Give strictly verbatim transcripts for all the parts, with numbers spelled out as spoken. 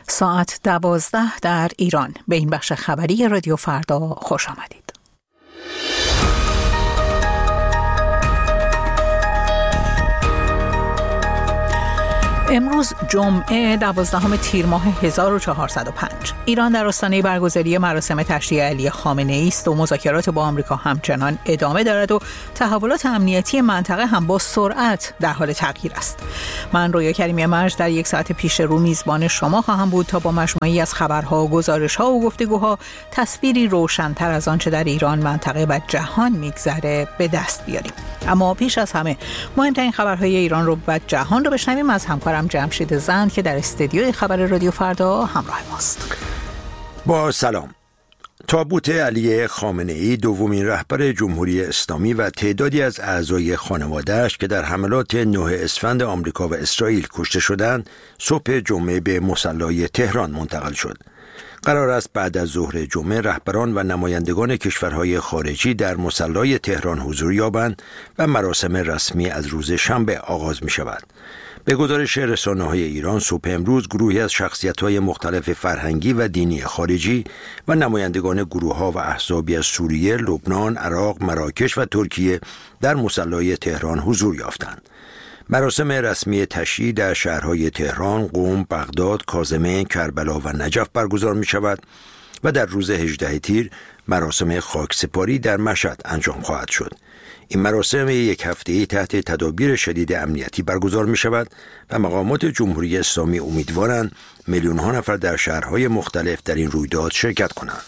ساعت دوازده در ایران. به این بخش خبری رادیو فردا خوش آمدید. امروز جمعه دوازدهم تیر ماه هزار و چهارصد و پنج ایران در آستانه برگزاری مراسم تشییع علی خامنه‌ای است و مذاکرات با آمریکا همچنان ادامه دارد و تحولات امنیتی منطقه هم با سرعت در حال تغییر است. من رویا کریمی مرج در یک ساعت پیش رو میزبان شما خواهم بود تا با مجموعه‌ای از خبرها، گزارش‌ها و گفتگوها تصویری روشن‌تر از آنچه در ایران، منطقه و جهان میگذره به دست بیاریم. اما پیش از همه مهمترین خبرهای ایران رو و جهان رو بشنویم از همکارم جمشید زند که در استودیوی خبر رادیو فردا همراه ماست. با سلام. تابوت علی خامنه‌ای، دومین رهبر جمهوری اسلامی و تعدادی از اعضای خانواده‌اش که در حملات نه اسفند آمریکا و اسرائیل کشته شدند، صبح جمعه به مصلی تهران منتقل شد. قرار است بعد از ظهر جمعه رهبران و نمایندگان کشورهای خارجی در مصلی تهران حضور یابند و مراسم رسمی از روز شنبه آغاز می شود. به گزارش رسانه‌های ایران، صبح امروز گروهی از شخصیت‌های مختلف فرهنگی و دینی خارجی و نمایندگان گروه‌ها و احزابی از سوریه، لبنان، عراق، مراکش و ترکیه در مصلی تهران حضور یافتند. مراسم رسمی تشییع در شهرهای تهران، قم، بغداد، کاظمه، کربلا و نجف برگزار می شود و در روز هجدهم تیر مراسم خاکسپاری در مشهد انجام خواهد شد. این مراسم یک هفته‌ای تحت تدابیر شدید امنیتی برگزار می شود و مقامات جمهوری اسلامی امیدوارند میلیون‌ها نفر در شهرهای مختلف در این رویداد شرکت کنند.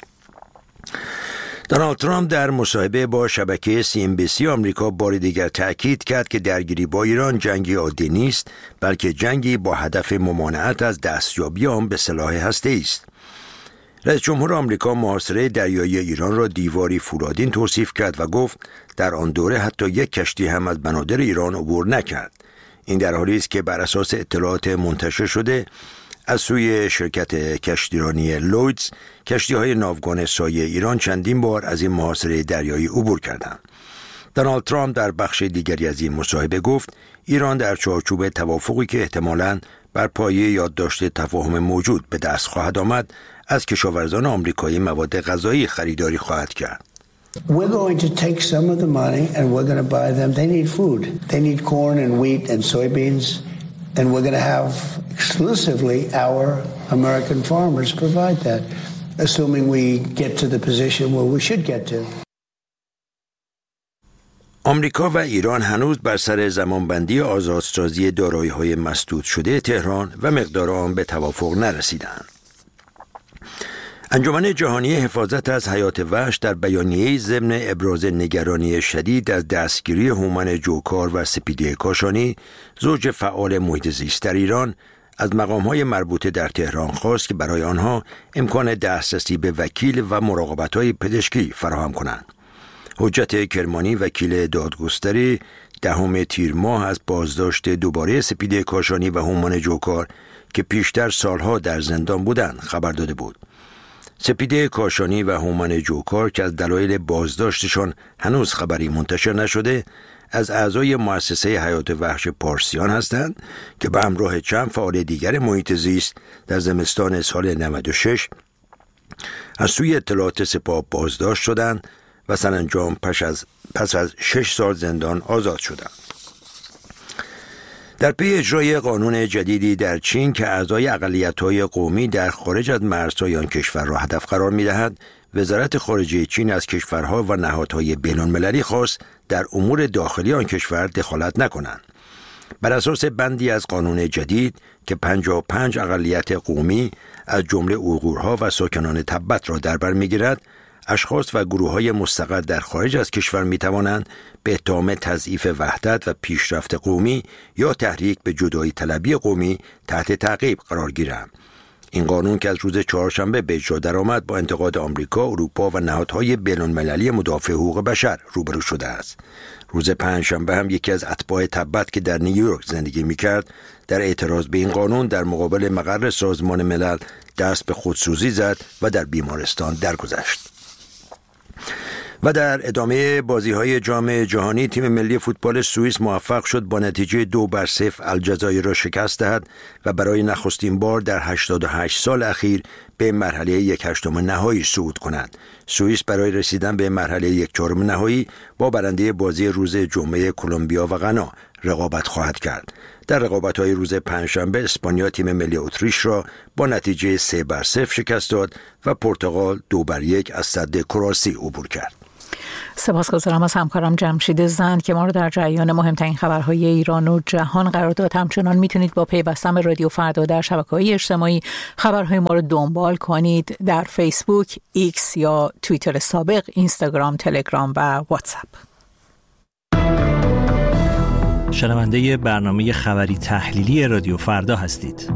دونالد ترامپ در مصاحبه با شبکه سی ام بی سی آمریکا بار دیگر تأکید کرد که درگیری با ایران جنگی عادی نیست، بلکه جنگی با هدف ممانعت از دستیابی آن به سلاح هسته‌ای است. رئیس جمهور آمریکا محاصره دریایی ایران را دیواری فولادین توصیف کرد و گفت در آن دوره حتی یک کشتی هم از بنادر ایران عبور نکرد. این در حالی است که بر اساس اطلاعات منتشر شده از سوی شرکت کشتیرانی لویدز، کشتی‌های ناوگان سایه ایران چندین بار از این محاصره دریایی عبور کردند. دونالد ترامپ در بخش دیگری از این مصاحبه گفت ایران در چارچوب توافقی که احتمالاً بر پایه یادداشت تفاهم موجود به دست خواهد آمد، از کشاورزان آمریکایی مواد غذایی خریداری خواهد کرد. We're going to take some of the money and we're going to buy them. They need food. They need corn and wheat and soybeans. And we're going to have exclusively our American farmers provide that, assuming we get to the position where we should get to. آمریکا و ایران هنوز بر سر زمانبندی آزادسازی دارایی‌های مسدود شده تهران و مقدار آن به توافق نرسیدند. انجمن جهانی حفاظت از حیات وحش در بیانیه‌ای ضمن ابراز نگرانی شدید از دستگیری هومن جوکار و سپیده کاشانی، زوج فعال محیط زیست در ایران، از مقام‌های مربوطه در تهران خواست که برای آنها امکان دسترسی به وکیل و مراقبت‌های پزشکی فراهم کنند. حجت کرمانی، وکیل دادگستری، دهم تیر ماه از بازداشت دوباره سپیده کاشانی و هومن جوکار که پیشتر سالها در زندان بودند خبر داده بود. سپیده کاشانی و هومن جوکار که از دلایل بازداشتشان هنوز خبری منتشر نشده، از اعضای مؤسسه حیات وحش پارسیان هستند که به همراه چند فعال دیگر محیط زیست در زمستان سال نود و شش از سوی اطلاعات سپاه بازداشت شدند و سرانجام پس از پس از شش سال زندان آزاد شدند. در پی اجرای قانون جدیدی در چین که اعضای اقلیت‌های قومی در خارج از مرزهای آن کشور را هدف قرار می‌دهد، وزارت خارجه چین از کشورها و نهادهای بین‌المللی خواست در امور داخلی آن کشور دخالت نکنند. بر اساس بندی از قانون جدید که پنجاه و پنج اقلیت قومی از جمله اویغورها و ساکنان تبت را در بر می‌گیرد، اشخاص و گروه‌های مستقر در خارج از کشور می‌توانند به اتهام تضعیف وحدت و پیشرفت قومی یا تحریک به جدایی طلبی قومی تحت تعقیب قرار گیرند. این قانون که از روز چهارشنبه به اجرا درآمد با انتقاد آمریکا، اروپا و نهادهای بین‌المللی مدافع حقوق بشر روبرو شده است. روز پنجشنبه هم یکی از اتباع تبت که در نیویورک زندگی می‌کرد، در اعتراض به این قانون در مقابل مقر سازمان ملل دست به خودسوزی زد و در بیمارستان درگذشت. و در ادامه بازی‌های جام جهانی تیم ملی فوتبال سوئیس موفق شد با نتیجه دو بر صفر الجزایر را شکست دهد و برای نخستین بار در هشتاد و هشت سال اخیر به مرحله یک هشتم نهایی صعود کند. سوئیس برای رسیدن به مرحله یک چهارم نهایی با برنده بازی روز جمعه کلمبیا و غنا رقابت خواهد کرد. در رقابت‌های روز پنجشنبه اسپانیا تیم ملی اتریش را با نتیجه سه بر صفر شکست داد و پرتغال دو بر یک از سد کرواسی عبور کرد. سپاسگزارم از همکارم جمشید زند که ما رو در جریان مهمترین خبرهای ایران و جهان قرار داد. همچنان میتونید با پیوستن به رادیو فردا در شبکه‌های اجتماعی خبرهای ما رو دنبال کنید در فیسبوک، ایکس یا توییتر سابق، اینستاگرام، تلگرام و واتساپ. شنونده برنامه خبری تحلیلی رادیو فردا هستید.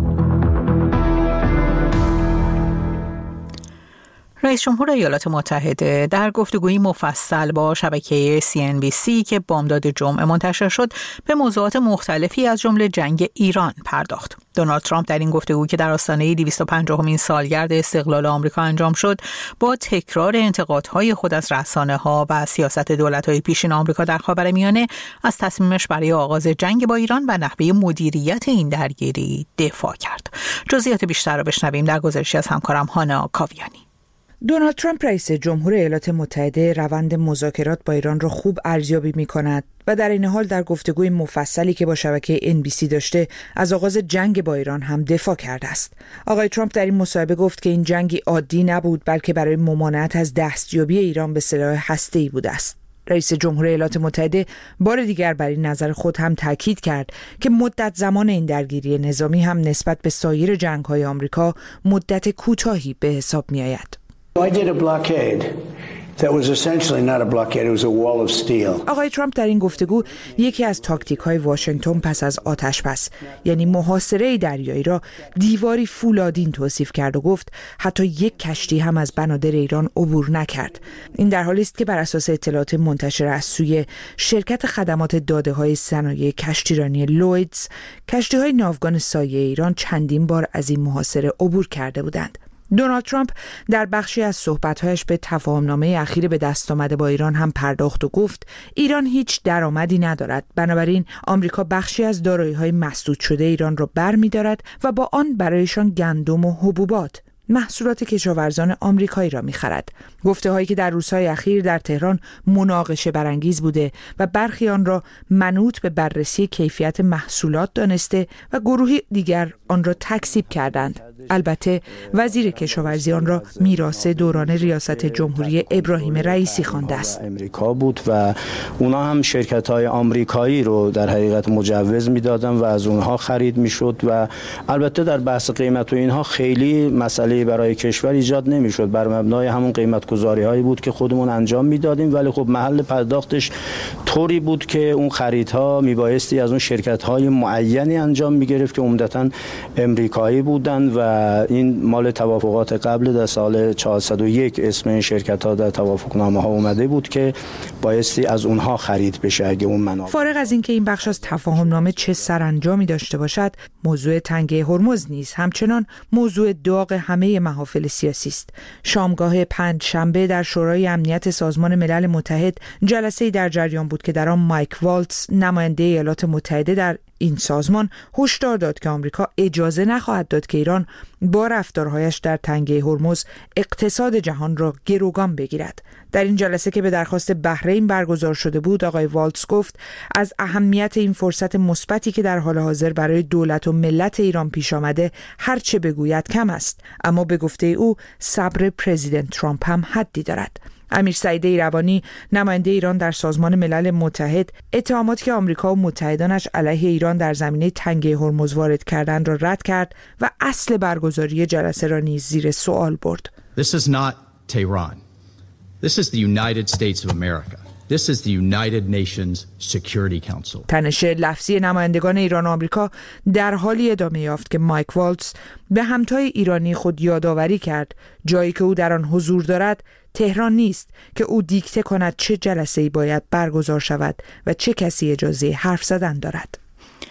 رئیس جمهور ایالات متحده در گفتگویی مفصل با شبکه سی ان بی سی که بامداد جمعه منتشر شد به موضوعات مختلفی از جمله جنگ ایران پرداخت. دونالد ترامپ در این گفتگو که در آستانه دویست و پنجاهمین سالگرد استقلال آمریکا انجام شد، با تکرار انتقادهای خود از رسانه‌ها و سیاست دولت‌های پیشین آمریکا در خاورمیانه از تصمیمش برای آغاز جنگ با ایران و نحوه مدیریت این درگیری دفاع کرد. جزئیات بیشتر را بشنویم در گزارشی از همکارم هانا کاویانی. دونالد ترامپ رئیس جمهور ایالات متحده روند مذاکرات با ایران را خوب ارزیابی می‌کند و در این حال در گفتگوی مفصلی که با شبکه ان بی سی داشته از آغاز جنگ با ایران هم دفاع کرده است. آقای ترامپ در این مصاحبه گفت که این جنگی عادی نبود، بلکه برای ممانعت از دستیابی ایران به سلاح هسته‌ای بوده است. رئیس جمهور ایالات متحده بار دیگر بر این نظر خود هم تاکید کرد که مدت زمان این درگیری نظامی هم نسبت به سایر جنگ‌های آمریکا مدت کوتاهی به حساب می‌آید. I did a blockade that was essentially not a blockade, it was a wall of steel. آقای ترامپ در این گفتگو یکی از تاکتیک‌های واشنگتن پس از آتش‌بس، یعنی محاصره دریایی را دیواری فولادین توصیف کرد و گفت حتی یک کشتی هم از بنادر ایران عبور نکرد. این در حالی است که بر اساس اطلاعات منتشر از سوی شرکت خدمات داده‌های صنایع کشتیرانی لویدز، کشتی‌های ناوگان سایه ایران چندین بار از این محاصره عبور کرده بودند. دونالد ترامپ در بخشی از صحبت‌هایش به تفاهمنامه اخیر به دست آمده با ایران هم پرداخت و گفت ایران هیچ درآمدی ندارد، بنابراین آمریکا بخشی از دارایی‌های مسدود شده ایران را برمی‌دارد و با آن برایشان گندم و حبوبات، محصولات کشاورزان آمریکایی را می‌خرد. گفته‌هایی که در روزهای اخیر در تهران مناقشه برانگیز بوده و برخی آن را منوط به بررسی کیفیت محصولات دانسته و گروهی دیگر آن را تکذیب کردند. البته وزیر کشاورزی آن را میراث دوران ریاست جمهوری ابراهیم رئیسی خوانده است. امریکا بود و اونا هم شرکت‌های آمریکایی رو در حقیقت مجوز میدادن و از اونها خرید میشد و البته در بحث قیمت و اینها خیلی مسئله برای کشور ایجاد نمیشد، بر مبنای همون قیمت گذاری هایی بود که خودمون انجام میدادیم، ولی خب محل پرداختش طوری بود که اون خریدها میبایستی از اون شرکت‌های معینی انجام میگرفت که عمدتاً امریکایی بودن و این مال توافقات قبل در سال چهارصد و یک اسم این شرکت‌ها در توافقنامه ها اومده بود که بایستی از اونها خرید بشه اگه اون منابع. فارغ از اینکه این بخش از تفاهمنامه چه سرانجامی داشته باشد، موضوع تنگه هرمز نیز همچنان موضوع داغ همه محافل سیاسی است. شامگاه پنج شنبه در شورای امنیت سازمان ملل متحد جلسه‌ای در جریان بود که در آن مایک والتز نماینده ایالات متحده در این سازمان هشدار داد که آمریکا اجازه نخواهد داد که ایران با رفتارهایش در تنگه هرمز اقتصاد جهان را گروگان بگیرد. در این جلسه که به درخواست بحرین برگزار شده بود، آقای والتز گفت از اهمیت این فرصت مثبتی که در حال حاضر برای دولت و ملت ایران پیش آمده هر چه بگوید کم است، اما به گفته او صبر پرزیدنت ترامپ هم حدی دارد. امیر سعید ایروانی نماینده ایران در سازمان ملل متحد اتهاماتی که آمریکا و متحدانش علیه ایران در زمینه تنگه هرمز وارد کردن را رد کرد و اصل برگزاری جلسه را نیز زیر سوال برد. This is not Tehran. This is the United States of America. This is the United Nations Security Council. تنش لفظی نمایندگان ایران و آمریکا در حالی ادامه یافت که مایک والتز به همتای ایرانی خود یادآوری کرد جایی که او در آن حضور دارد تهران نیست که او دیکته کند چه جلسه‌ای باید برگزار شود و چه کسی اجازه حرف زدن دارد.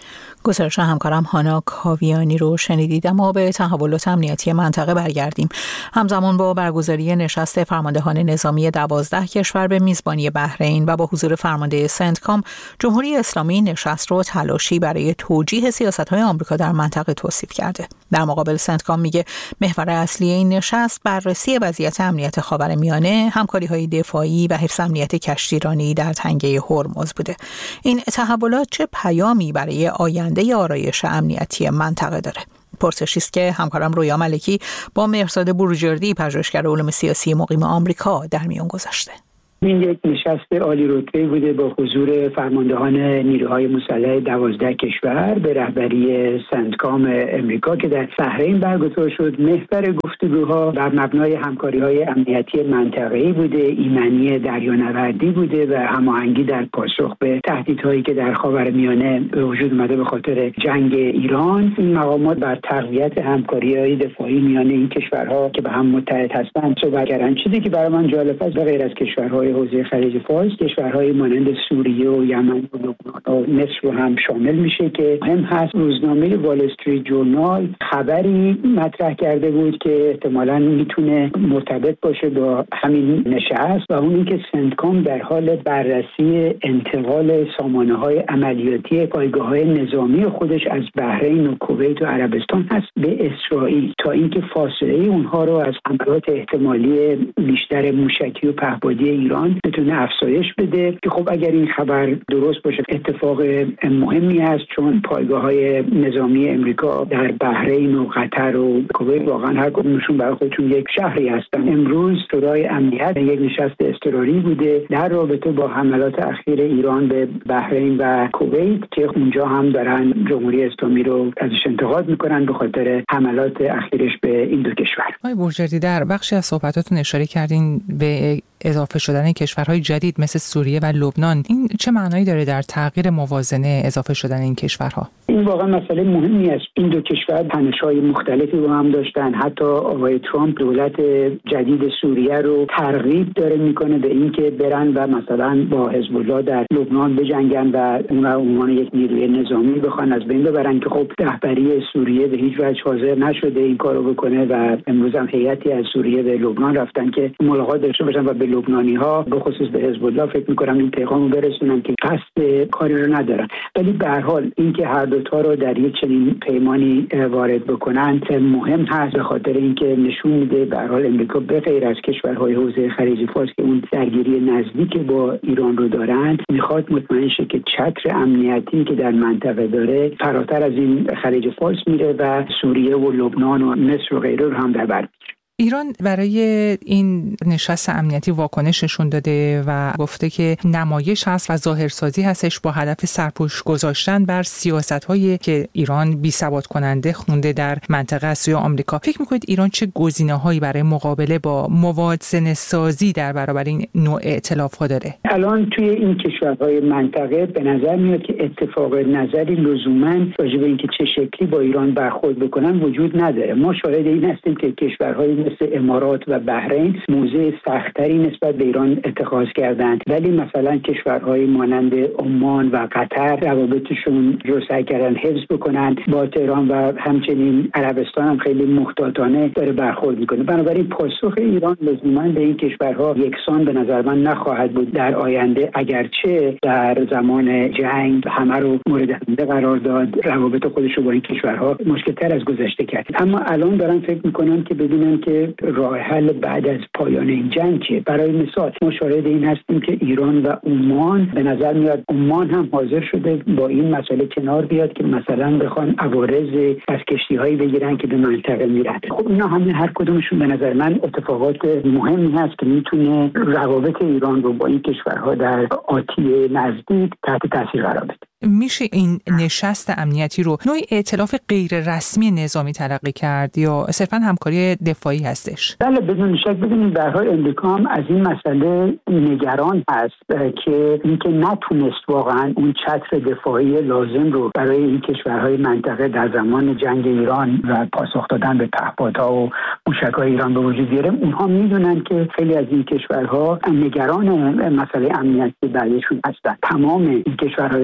گزارش همکارم هانا کاویانی رو شنیدید. اما به تحولات امنیتی منطقه برگردیم. همزمان با برگزاری نشست فرماندهان نظامی دوازده کشور به میزبانی بحرین و با حضور فرمانده سنتکام، جمهوری اسلامی نشست رو تلاشی برای توجیه سیاست‌های آمریکا در منطقه توصیف کرده. در مقابل سنتکام میگه محور اصلی این نشست بررسی وضعیت امنیت خاورمیانه، همکاری‌های دفاعی و حفظ امنیت کشتیرانی در تنگه هرمز بوده. این تحولات چه پیامی برای آینده ی آرایش امنیتی منطقه داره؟ پرسشی است که همکارم رویا ملکی با مهرزاد بروجردی، پژوهشگر علوم سیاسی مقیم آمریکا، در میان گذاشته. این یک نشست عالی رتبه بوده با حضور فرماندهان نیروهای مسلح دوازده کشور به رهبری سنتکام امریکا که در بحرین برگزار شد. محور گفتگوها بر مبنای همکاری‌های امنیتی منطقه‌ای بوده، ایمنی دریانوردی بوده و هماهنگی در پاسخ به تهدیدهایی که در خاورمیانه به وجود اومده به خاطر جنگ ایران. این مقامات بر تقویت همکاری‌های دفاعی میان این کشورها که به هم متحد هستند صحبت کردند. چیزی که برای من جالب است، غیر از کشورهای حوزه خلیج فارس، کشورهای مانند سوریه و یمن و لبنان و مصر رو هم شامل میشه که مهم هست. روزنامه وال استریت جورنال خبری مطرح کرده بود که احتمالاً میتونه مرتبط باشه با همین نشست و اون اینکه سنتکام در حال بررسی انتقال سامانه‌های عملیاتی پایگاه‌های نظامی خودش از بحرین و کویت و عربستان هست به اسرائیل تا اینکه فاصله اونها رو از حملات احتمالی بیشتر موشکی و پهپادی ایران بتونه افزایش بده که خب اگر این خبر درست باشه اتفاق مهمی است، چون پایگاه‌های نظامی امریکا در بحرین و قطر و کویت واقعا هر کدومشون برای خودشون یک شهری هستن. امروز شورای امنیت یک نشست اضطراری بوده در رابطه با حملات اخیر ایران به بحرین و کویت که اونجا هم دارن جمهوری اسلامی رو ازش انتقاد میکنن به خاطر حملات اخیرش به این دو کشور. آقای بروجردی، در بخشی از صحبتاتون اشاره کردین به اضافه شدن کشورهای جدید مثل سوریه و لبنان. این چه معنایی داره در تغییر موازنه اضافه شدن این کشورها؟ این واقعا مسئله مهمی است. این دو کشور تنش‌های مختلفی با هم داشتن. حتی آقای ترامپ دولت جدید سوریه رو ترغیب داره میکنه به اینکه برن و مثلا با حزب الله در لبنان بجنگن و اون رو عنوان یک نیروی نظامی بخوان از بین ببرن که خب رهبری سوریه به هیچ وجه حاضر نشده این کارو بکنه و امروز هم هیئتی از سوریه به لبنان رفتن که ملاقات داشته باشن و به لبنانی‌ها به خصوص به حزب الله فکر می‌کنم این پیغامو برسونن که قصد کاری رو ندارن. ولی به هر حال اینکه هر دو تا رو در یک چنین پیمانی وارد بکنن مهم هست به خاطر اینکه نشون میده به هر حال امریکا به غیر از کشورهای حوزه خلیج فارس که اون درگیری نزدیک با ایران رو دارن میخواد مطمئن شه که چتر امنیتی که در منطقه داره فراتر از این خلیج فارس میره و سوریه و لبنان و مصر و غیره رو هم در بر میگیره. ایران برای این نشست امنیتی واکنش نشون داده و گفته که نمایش هست و ظاهرسازی هستش با هدف سرپوش گذاشتن بر سیاست‌هایی که ایران بی‌ثبات کننده خونده در منطقه از سوی آمریکا. فکر می‌کنید ایران چه گزینه‌هایی برای مقابله با موازنه سازی در برابر این نوع ائتلاف‌ها داره؟ الان توی این کشورهای منطقه به نظر میاد که اتفاق نظری لزوماً راجع به اینکه چه شکلی با ایران برخورد بکنن وجود نداره. ما شاهد این هستیم که کشورهای مثل امارات و بحرین موضع سختری نسبت به ایران اتخاذ کردند، ولی مثلا کشورهای مانند عمان و قطر روابطشون رو سعی کردن حفظ بکنن با تهران و همچنین عربستان هم خیلی محتاطانه داره برخورد میکنه. بنابراین پاسخ ایران لزوما به این کشورها یکسان به نظر من نخواهد بود در آینده، اگرچه در زمان جنگ همه رو مورد حمله قرار داد، روابط خودش رو با این کشورها مشکل‌تر از گذشته کرد. اما الان دارن فکر میکنن که ببینن که راه حل بعد از پایان این جنگ چیه. برای مثال ما شاهد این هستیم که ایران و عمان به نظر میاد عمان هم حاضر شده با این مسئله کنار بیاد که مثلا بخوان عوارض از کشتی‌هایی بگیرن که به منطقه میرن. خب اینا همه هر کدومشون به نظر من اتفاقات مهمی هست که میتونه روابط ایران رو با این کشورها در آتی نزدیک تحت تاثیر قرار بده. میشه این نشست امنیتی رو نوعی ائتلاف غیر رسمی نظامی تلقی کرد یا صرفاً همکاری دفاعی هستش؟ بله بدون شک. ببینید در حال امریکا هم از این مسئله نگران هست که اینکه نتونست واقعاً اون چتر دفاعی لازم رو برای این کشورهای منطقه در زمان جنگ ایران و پاسخ دادن به پهپادها و موشک‌های ایران به وجود بیاره. اونها میدونن که خیلی از این کشورها نگران مسئله امنیتی برایشون هستن. تمام این کشورهای خلیج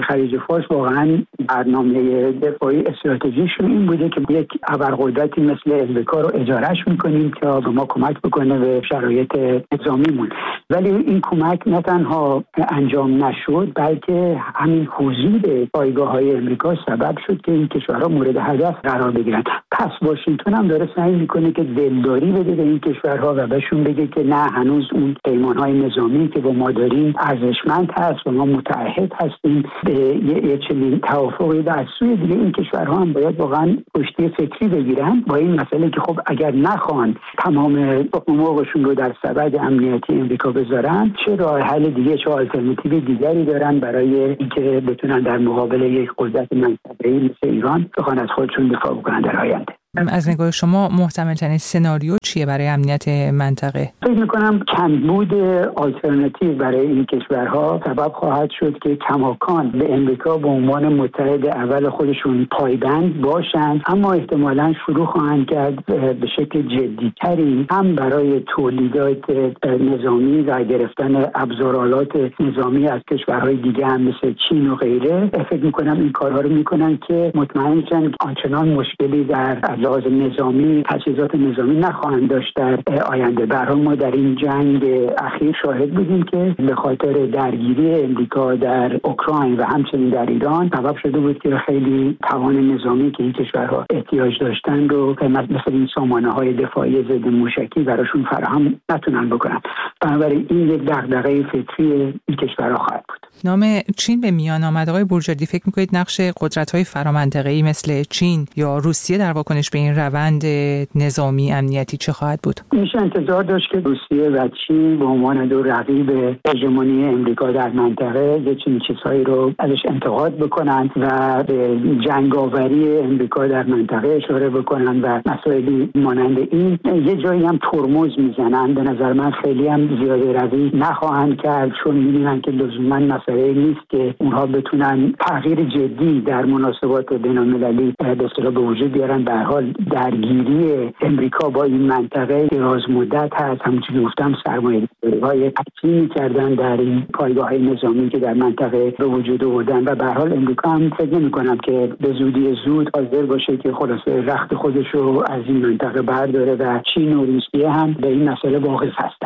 اهدافش واقعا برنامه دفاعی استراتژیشون این بوده که یک ابرقدرتی مثل امریکا رو اجارهش میکنیم که به ما کمک بکنه به شرایط نظامیمون. ولی این کمک نه تنها انجام نشد بلکه همین حضور پایگاه‌های امریکا سبب شد که این کشورها مورد هدف قرار بگیرن. پس واشنگتن هم داره سعی میکنه که دلداری بده به این کشورها و بهشون بگه که نه، هنوز اون پیمان‌های نظامی که با ما داریم ارزشمند هست و ما متعهد هستیم به یه چنین توافقی. و از سوی دیگه این کشورها هم باید واقعا پشتی فکری بگیرن با این مسئله که خب اگر نخوان تمام حقوقشون رو در سبد امنیتی امریکا بذارن، چه راه حل دیگه، چه آلترناتیو دیگری دارن برای اینکه بتونن در مقابل یک قدرت منطقه‌ای مثل ایران بخوان از خودشون دفاع بکنن در آینده. از نگاه شما محتمل ترین سناریو چیه برای امنیت منطقه؟ فکر می‌کنم کمبود آلترناتیو برای این کشورها سبب خواهد شد که کماکان به امریکا به عنوان متحد اول خودشون پایبند باشند، اما احتمالاً شروع خواهند کرد به شکل جدی‌تری هم برای تولیدات نظامی و گرفتن ابزارالات نظامی از کشورهای دیگه هم مثل چین و غیره. فکر می‌کنم این کارها رو می‌کنن که مطمئن شن آنچنان مشکلی در لحاظ نظامی، تجهیزات نظامی نخواهند داشت در آینده. به هر حال ما در این جنگ اخیر شاهد بودیم که به خاطر درگیری امریکا در اوکراین و همچنین در ایران سبب شده بود که خیلی توان نظامی که این کشورها احتیاج داشتن رو مثل این سامانه‌های دفاعی ضد موشکی براشون فراهم نتونن بکنن. بنابراین این یک دغدغه فکری این کشورها خواهد بود. نام چین به میان آمد. آقای بورجردی، فکر می‌کنید نقش قدرت‌های فرامنطقه‌ای مثل چین یا روسیه در واکنش به این روند نظامی امنیتی چه خواهد بود؟ میشه انتظار داشت که روسیه و چین به عنوان دو رقیب هژمونی امریکا در منطقه یه چنین چیزهایی رو ازش انتقاد بکنند و به جنگاوری امریکا در منطقه اشاره بکنند و مسائلی مانند این. یه جایی هم ترمز میزنند. به نظر من خیلی هم زیاده روی نخواهند کرد، چون می‌بینن که لزوما مسئله نیست که اونها بتونن تغییر جدی در مناسبات بین‌المللی به اصطلاح به وجود بیارن. به هر حال درگیری امریکا با این منطقه دراز مدت هست. همونجوری که گفتم سرمایه‌گذاری‌های عظیمی کردن در این پایگاه‌های نظامی که در منطقه به وجود آوردن و به هر حال امریکا هم فکر نمی‌کنم که به زودی زود حاضر باشه که خلاصه رخت خودش رو از این منطقه برداره و چین و روسیه هم به این مسئله واقف هستن.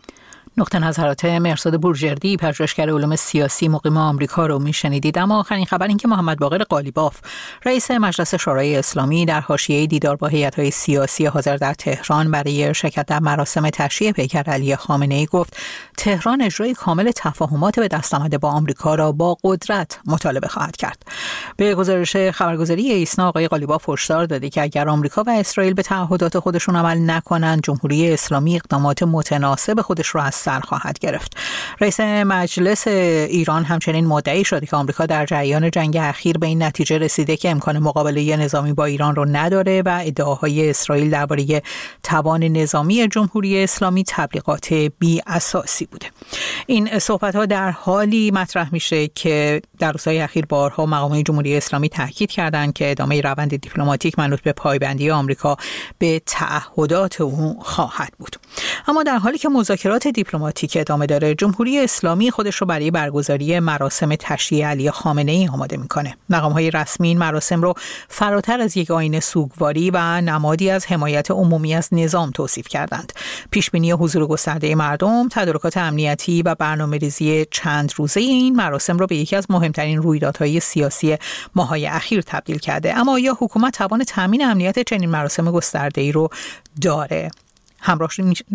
نقطه نظرات مرصاد بورجردی، پژوهشگر علوم سیاسی مقیم آمریکا رو میشنیدید. اما آخرین خبر این که محمد باقر قالیباف، رئیس مجلس شورای اسلامی، در حاشیه دیدار با هیئت‌های سیاسی حاضر در تهران برای شرکت در مراسم تشییع پیکر علی خامنه‌ای گفت تهران اجرای کامل تفاهمات به دست آمده با آمریکا را با قدرت مطالبه خواهد کرد. به گزارش خبرگزاری ایسنا آقای قالیباف هشدار داده که اگر آمریکا و اسرائیل به تعهدات خودشون عمل نکنند، جمهوری اسلامی اقدامات متناسب خودش را از سر خواهد گرفت. رئیس مجلس ایران همچنین مدعی شده که آمریکا در جریان جنگ اخیر به این نتیجه رسیده که امکان مقابله نظامی با ایران رو نداره و ادعاهای اسرائیل درباره توان نظامی جمهوری اسلامی تبلیغات بی اساسی بوده. این صحبت‌ها در حالی مطرح میشه که در روزهای اخیر بارها مقامات جمهوری اسلامی تاکید کردند که ادامه روند دیپلماتیک منوط به پایبندی آمریکا به تعهدات او خواهد بود. اما در حالی که مذاکرات دیپلماتیک ادامه داره، جمهوری اسلامی خودش رو برای برگزاری مراسم تشییع علی خامنه‌ای آماده میکنه. مقام‌های رسمی این مراسم رو فراتر از یک آیین سوگواری و نمادی از حمایت عمومی از نظام توصیف کردند. پیشبینی حضور گسترده مردم، تدارکات امنیتی و برنامه‌ریزی چند روزه این مراسم رو به یکی از مهمترین رویدادهای سیاسی ماه‌های اخیر تبدیل کرده. اما آیا حکومت توان تامین امنیت چنین مراسم گسترده‌ای رو داره؟ همراه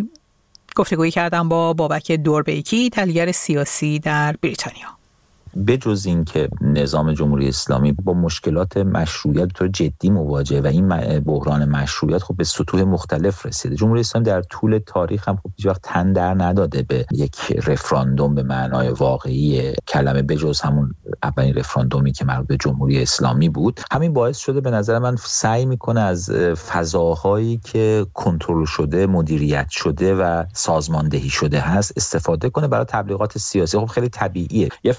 گفتگویی کردم با بابک دوربیکی، تحلیلگر سیاسی در بریتانیا. بجز این که نظام جمهوری اسلامی با مشکلات مشروعیت تو جدی مواجهه و این بحران مشروعیت خب به سطوح مختلف رسیده. جمهوری اسلامی در طول تاریخ هم خب هیچ وقت تن در نداده به یک رفراندوم به معنای واقعی کلمه، بجز همون اولین رفراندومی که مربوط به جمهوری اسلامی بود. همین باعث شده به نظر من سعی میکنه از فضاهایی که کنترل شده، مدیریت شده و سازماندهی شده هست استفاده کنه برای تبلیغات سیاسی. خب خیلی طبیعیه. یه فضای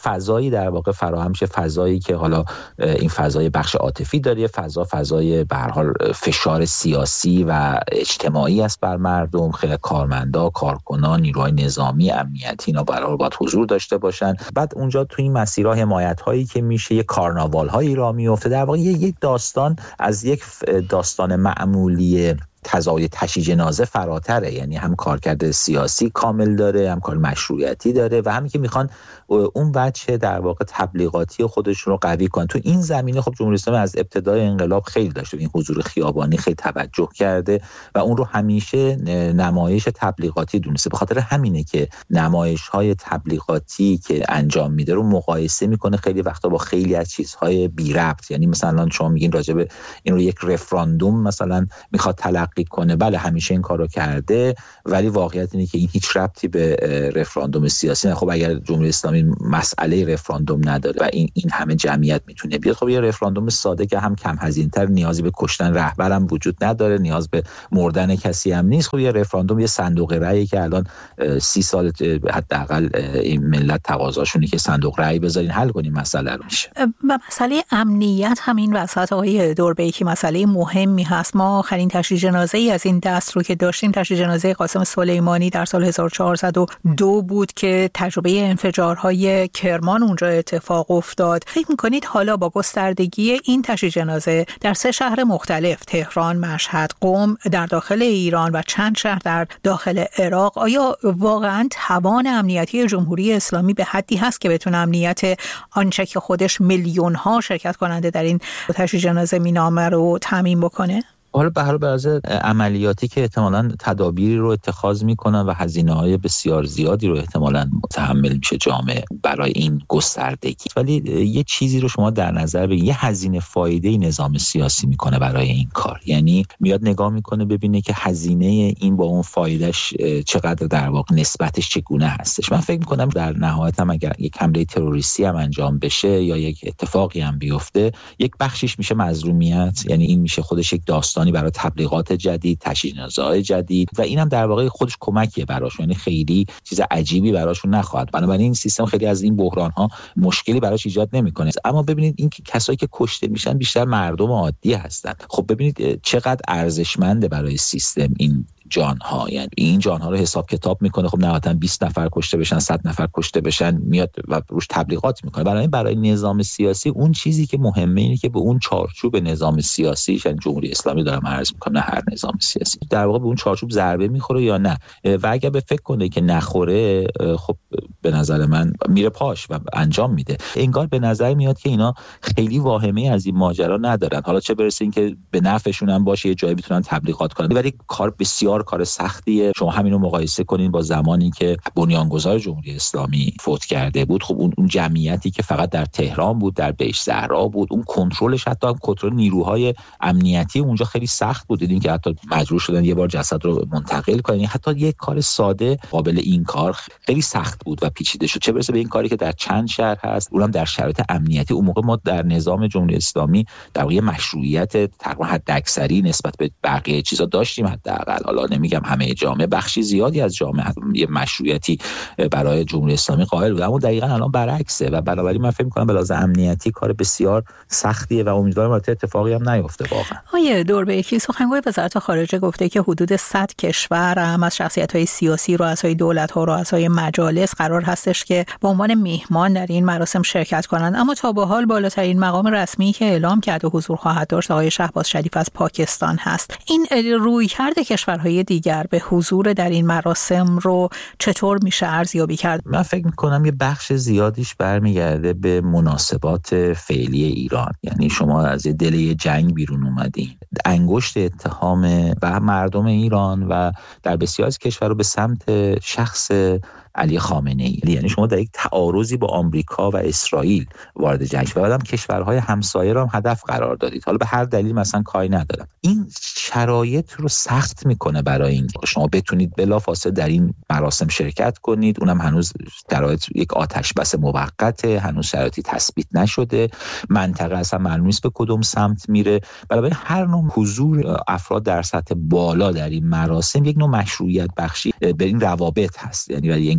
فضایی در واقع فراهم شه، فضایی که حالا این فضای بخش عاطفی داره، فضا فضای به هر حال فشار سیاسی و اجتماعی است بر مردم، خیلی کارمندا، کارکنان، نیروهای نظامی، امنیتی اینا به هر حال باید حضور داشته باشن. بعد اونجا تو این مسیرها حمایت هایی که میشه، یک کارناوال هایی راه میفته، در واقع یک داستان از یک داستان معمولی تزاید تشییع جنازه فراتره، یعنی هم کارکرد سیاسی کامل داره، هم کار مشروعیتی داره و همین که میخوان اون وجه در واقع تبلیغاتی خودشون رو قوی کنن. تو این زمینه خب جمهوری اسلامی از ابتدای انقلاب خیلی داشته، این حضور خیابانی خیلی توجه کرده و اون رو همیشه نمایش تبلیغاتی دونسته. به خاطر همینه که نمایش‌های تبلیغاتی که انجام میده رو مقایسه میکنه خیلی وقتا با خیلی از چیزهای بی ربط. یعنی مثلا شما میگین راجع به این رو یک رفراندوم مثلا میخواد تلقی کنه، بله همیشه این کارو کرده، ولی واقعیت اینه که این هیچ ربطی به رفراندوم سیاسی نه. خب اگر جمهوری اسلامی مسئله رفراندوم نداره و این این همه جمعیت میتونه بیاد، خب یه رفراندوم ساده که هم کم هزینه‌تر، نیازی به کشتن رهبرم وجود نداره، نیاز به مردن کسی هم نیست. خب یه رفراندوم یه صندوق رأیی که الان سی سال حداقل این ملت تقاضاشونه که صندوق رأی بذارین حل کنین مسئله رو میشه. و مسئله امنیت همین وسط آقای دوربیکی مسئله مهمی هست. ما آخرین تشییع جنازه ای از این دست رو که داشتیم تشییع جنازه قاسم سلیمانی در سال هزار و چهارصد و دو بود که تجربه انفجارهای کرمان اونجا اتفاق افتاد. فکر میکنید حالا با گستردگی این تشییع جنازه در سه شهر مختلف، تهران، مشهد، قم در داخل ایران و چند شهر در داخل عراق، آیا واقعا توان امنیتی جمهوری اسلامی به حدی هست که بتونه امنیت آنچه که خودش میلیون ها شرکت کننده در این تشییع جنازه مینامه رو تامین بکنه؟ حالا به هر حال عملیاتی که احتمالاً تدابیری رو اتخاذ میکنن و هزینه‌های بسیار زیادی رو احتمالاً متحمل میشه جامعه برای این گستردگی، ولی یه چیزی رو شما در نظر بگیرید، یه هزینه فایده نظام سیاسی میکنه برای این کار. یعنی میاد نگاه میکنه ببینه که هزینه این با اون فایدهش چقدر در واقع نسبتش چگونه هستش. من فکر میکنم در نهایت هم اگر یک حمله تروریستی هم انجام بشه یا یک اتفاقی هم بیفته، یک بخشش میشه مظلومیت، یعنی این میشه خودش یک داستان برای تبلیغات جدید، تشییع جنازه‌های جدید و اینم در واقع خودش کمکیه براشون، یعنی خیلی چیز عجیبی براشون نخواهد. بنابراین این سیستم خیلی از این بحران‌ها مشکلی براش ایجاد نمی‌کنه. اما ببینید این که کسایی که کشته میشن بیشتر مردم عادی هستن. خب ببینید چقدر ارزشمنده برای سیستم این جانها، یعنی این جانها رو حساب کتاب میکنه. خب نهایتاً بیست نفر کشته بشن، صد نفر کشته بشن، میاد و روش تبلیغات میکنه. برای برای نظام سیاسی اون چیزی که مهمه اینه که به اون چارچوب نظام سیاسی، یعنی جمهوری اسلامی دارم عرض میکنم، نه هر نظام سیاسی، در واقع به اون چارچوب ضربه میخوره یا نه. و اگر به فکر کنه که نخوره، خب به نظر من میره پاش و انجام میده. انگار به نظر میاد که اینا خیلی واهمه از این ماجرا ندارن، حالا چه برسه اینکه به نفعشون هم باشه یه جایی بتونن تبلیغات کنن، ولی کار بسیار کار سختیه. شما همین رو مقایسه کنین با زمانی که بنیانگذار جمهوری اسلامی فوت کرده بود. خب اون اون جمعیتی که فقط در تهران بود، در بیش زهرا بود، اون کنترلش، حتی هم کنترل نیروهای امنیتی اونجا خیلی سخت بود. دیدین که حتی مجبور شدن یه بار جسد رو منتقل کنن. حتی یک کار ساده قابل این کار خیلی سخت بود و پیچیده شد، چه برسه به این کاری که در چند شهر هست، اونم در شرایط امنیتی. اون موقع ما در نظام جمهوری اسلامی در واقع مشروعیت تقریبا حداکثری نسبت به بقیه چیزا داشتیم. حداقل حالا نمیگم همه جامعه، بخشی زیادی از جامعه یه مشروعیتی برای جمهوری اسلامی قائل بود، اما دقیقاً الان برعکسه و بنابراین من فکر می‌کنم به لحاظ امنیتی کار بسیار سختیه و امیدوارم البته اتفاقی هم نیفته. واقعا آیه دوربیکی، سخنگوی وزارت خارجه گفته که حدود صد کشور هم از شخصیت‌های سیاسی، رؤسای دولت‌ها، رؤسای مجالس قرار هستش که به عنوان میهمان در این مراسم شرکت کنند، اما تا به حال بالاترین مقام رسمی که اعلام کرده حضور خواهد داشت آقای شهباز شریف از پاکستان هست. این رویکرد کشورهای دیگر به حضور در این مراسم رو چطور میشه ارزیابی کرد؟ من فکر میکنم یه بخش زیادیش برمیگرده به مناسبات فعلی ایران. یعنی شما از دل جنگ بیرون اومدین، انگشت اتهام و مردم ایران و در بسیاری از کشورها به سمت شخص علی خامنه ای. یعنی شما در یک تعارضی با آمریکا و اسرائیل وارد جنگ شدید و بعدم کشورهای همسایه را هم هدف قرار دادید. حالا به هر دلیل مثلا کاری ندارم، این شرایط رو سخت میکنه برای اینکه شما بتونید بلافاصله در این مراسم شرکت کنید. اونم هنوز شرایط یک آتش بس موقته، هنوز شرایطی تثبیت نشده، منطقه اصلا معلوم نیست به کدوم سمت میره. بنابراین هر نوع حضور افراد در سطح بالا در این مراسم یک نوع مشروعیت بخشی به این روابط هست. یعنی برای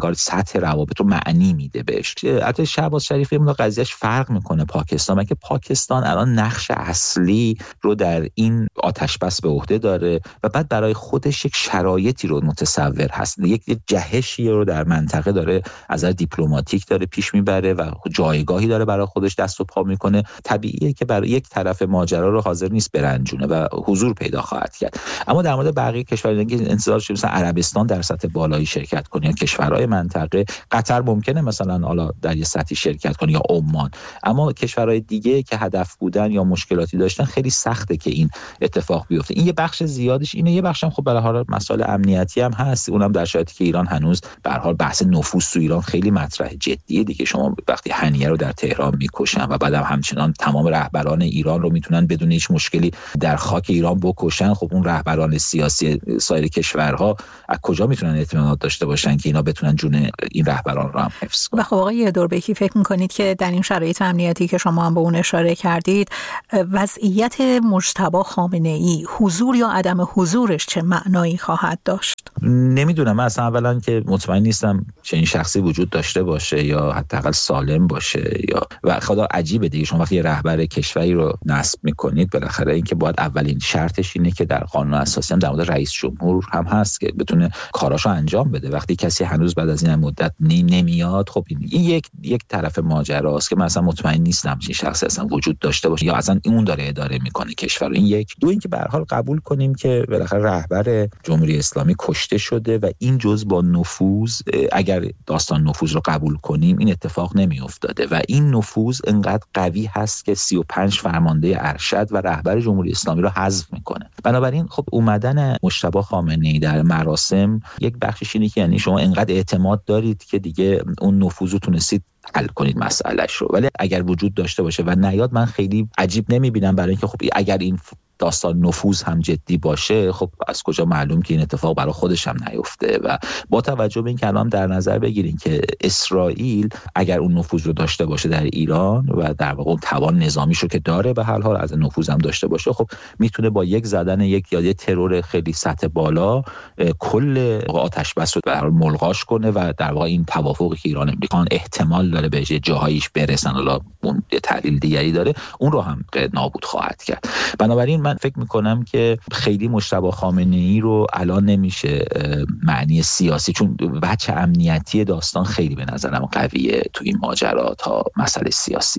انگار سطح روابط رو معنی میده بهش. البته شهباز شریفی اون قضیهش فرق میکنه پاکستان، مگه پاکستان الان نقش اصلی رو در این آتش بس به عهده داره و بعد برای خودش یک شرایطی رو متصور هست، یک جهشی رو در منطقه داره از نظر دیپلماتیک داره پیش میبره و جایگاهی داره برای خودش دست و پا میکنه. طبیعیه که برای یک طرف ماجرا رو حاضر نیست برنجونه و حضور پیدا خواهد کرد. اما در مورد بقیه کشورها که انتظار شده مثلا عربستان در سطح بالایی شرکت کنه یا کشورهای منطقه، قطر ممکنه مثلا حالا در یه سطحی شرکت کنه یا عمان، اما کشورهای دیگه که هدف بودن یا مشکلاتی داشتن خیلی سخته که این اتفاق بیفته. این یه بخش زیادش اینه، یه بخش هم خب به هر حال مسائل امنیتی هم هست، اونم در شرایطی که ایران هنوز به هر حال بحث نفوذ تو ایران خیلی مطرح جدیه دیگه. شما وقتی هنیه رو در تهران میکشن و بعدم همچنان تمام رهبران ایران رو میتونن بدون هیچ مشکلی در خاک ایران بکشن، خب اون رهبران سیاسی سایر کشورها از کجا میتونن اطمینان داشته باشن که اینا بتونن جون این رهبران رو هم حفظ کنن؟ و خب آقای دوربکی فکر میکنید که در این شرایط امنیتی که شما هم به اون اشاره کردید، وضعیت مجتبی خامنه‌ای حضور یا عدم حضورش چه معنایی خواهد داشت؟ نمیدونم. من اصلا اولا که مطمئن نیستم چه این شخصی وجود داشته باشه یا حداقل سالم باشه، یا و خدا عجیبه دیگه شما وقتی رهبر کشوری رو نصب میکنید بالاخره این که باید اولین شرطش اینه که در قانون اساسی هم در مورد رئیس جمهور هم هست که بتونه کاراشو انجام بده. وقتی کسی هنوز بعد از این مدت نمیاد، خب این یک یک طرف ماجراست که من اصلا مطمئن نیستم چه شخصی اصلا وجود داشته باشه یا اصلا اون داره اداره میکنه کشور. این یک. دو اینکه به هر حال قبول کنیم که بالاخره رهبر جمهوری اسلامی کشته شده و این جزء با نفوذ، اگر داستان نفوذ رو قبول کنیم، این اتفاق نمی افتاده و این نفوذ انقدر قوی هست که سی و پنج فرمانده ارشد و رهبر جمهوری اسلامی رو حذف میکنه. بنابراین خب اومدن مجتبی خامنه‌ای در مراسم یک بخشش اینه که یعنی شما انقدر اعتماد دارید که دیگه اون نفوذ رو تونستید حل کنید مسئلهش رو، ولی اگر وجود داشته باشه و نیاد من خیلی عجیب نمیبینم، برای اینکه خب اگر این داستان نفوذ هم جدی باشه، خب از کجا معلوم که این اتفاق برای خودش هم نیفته؟ و با توجه به این کلام در نظر بگیرین که اسرائیل اگر اون نفوذ رو داشته باشه در ایران و در واقع اون توان نظامیشو که داره به هر حال از نفوذ هم داشته باشه، خب میتونه با یک زدن یک یا یک ترور خیلی سطح بالا کل آتش بس رو در حال ملغاش کنه و در واقع این توافقی که ایران امریکا احتمال داره به جاهایش برسن، حالا اون یه تحلیل دیگری داره، اون رو هم نابود خواهد کرد. بنابراین من فکر میکنم که خیلی مجتبی خامنه‌ای رو الان نمیشه معنی سیاسی، چون وجه امنیتی داستان خیلی به نظرم قویه تو این ماجرا تا مسئله سیاسی.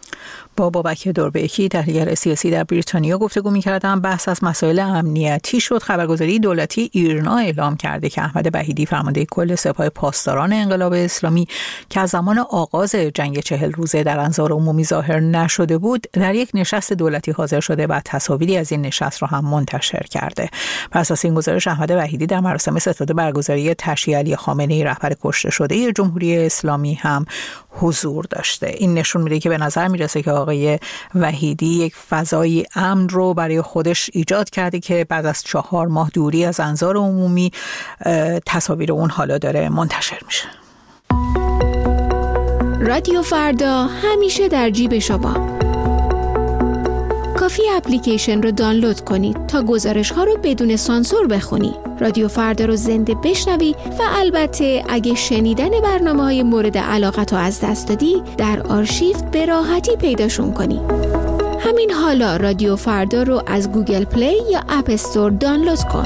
با بابک دوربکی تحلیلگر سیاسی در بریتانیا گفتگو می‌کردم. بحث از مسائل امنیتی شد. خبرگزاری دولتی ایرنا اعلام کرده که احمد وحیدی فرمانده کل سپاه پاسداران انقلاب اسلامی که از زمان آغاز جنگ چهل روزه در انظار عمومی ظاهر نشده بود، در یک نشست دولتی حاضر شده و تصاویری از این نشست را هم منتشر کرده. بر اساس این گزارش احمد وحیدی در مراسم ستاد برگزاری تشییع علی خامنه‌ای رهبر کشته شده جمهوری اسلامی هم حضور داشته. این نشون میده که به نظر میرسه که آقای وحیدی یک فضای امن رو برای خودش ایجاد کرده که بعد از چهار ماه دوری از انظار عمومی تصاویر اون حالا داره منتشر میشه. رادیو فردا همیشه در جیب شما. کافی اپلیکیشن رو دانلود کنید تا گزارش ها رو بدون سانسور بخونی. رادیو فردا رو زنده بشنوی و البته اگه شنیدن برنامه های مورد علاقت رو از دست دادی، در آرشیو به راحتی پیداشون کنی. همین حالا رادیو فردا رو از گوگل پلی یا اپ استور دانلود کن.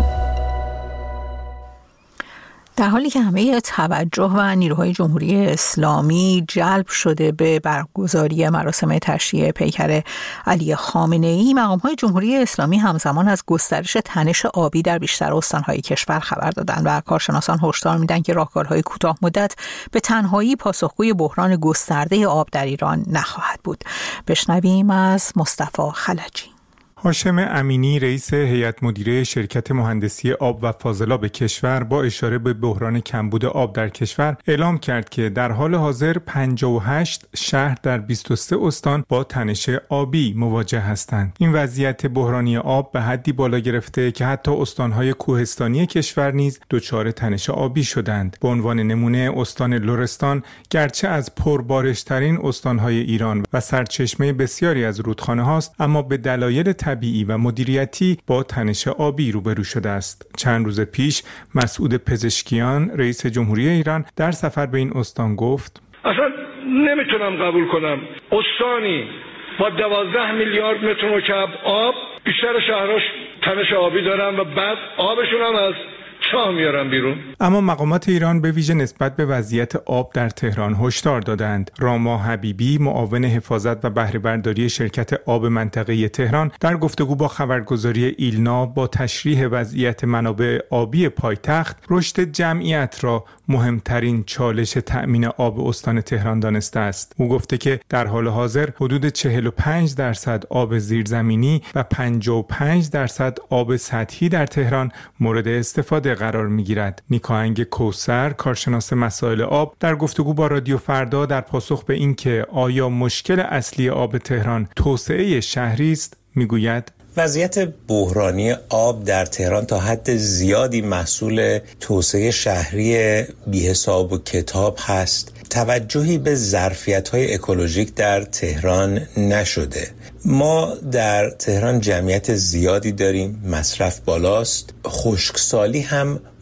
در حالی که همه توجه و نیروهای جمهوری اسلامی جلب شده به برگزاری مراسم تشییع پیکر علی خامنه‌ای، مقام‌های جمهوری اسلامی همزمان از گسترش تنش آبی در بیشتر استان‌های کشور خبر دادند و کارشناسان هشدار میدن که راهکارهای کوتاه مدت به تنهایی پاسخگوی بحران گسترده آب در ایران نخواهد بود. بشنویم از مصطفی خلجی. هاشم امینی رئیس هیئت مدیره شرکت مهندسی آب و فاضلاب کشور با اشاره به بحران کمبود آب در کشور اعلام کرد که در حال حاضر پنجاه و هشت شهر در بیست و سه استان با تنش آبی مواجه هستند. این وضعیت بحرانی آب به حدی بالا گرفته که حتی استانهای کوهستانی کشور نیز دچار تنش آبی شدند. به عنوان نمونه استان لرستان گرچه از پربارشترین استانهای ایران و سرچشمه بسیاری از رودخانه هاست، اما به دلایل طبیعی و مدیریتی با تنش آبی روبرو شده است. چند روز پیش مسعود پزشکیان رئیس جمهوری ایران در سفر به این استان گفت: اصلا نمیتونم قبول کنم استانی با دوازده میلیارد متر مکعب آب بیشتر شهراش تنش آبی دارن و بعد آبشون هم از چاه میارن بیرون. اما مقامات ایران به ویژه نسبت به وضعیت آب در تهران هشدار دادند. راما حبیبی، معاون حفاظت و بهره برداری شرکت آب منطقه تهران، در گفتگو با خبرگزاری ایلنا با تشریح وضعیت منابع آبی پایتخت، رشد جمعیت را مهمترین چالش تأمین آب استان تهران دانسته است. او گفته که در حال حاضر حدود چهل و پنج درصد آب زیرزمینی و پنجاه و پنج درصد آب سطحی در تهران مورد استفاده قرار می‌گیرد. نیکاهنگ کوثر، کارشناس مسائل آب، در گفتگو با رادیو فردا در پاسخ به اینکه آیا مشکل اصلی آب تهران توسعه شهری است، میگوید: وضعیت بحرانی آب در تهران تا حد زیادی محصول توسعه شهری بی‌حساب و کتاب هست. توجهی به ظرفیت‌های اکولوژیک در تهران نشده. ما در تهران جمعیت زیادی داریم، مصرف بالاست، خشکسالی هم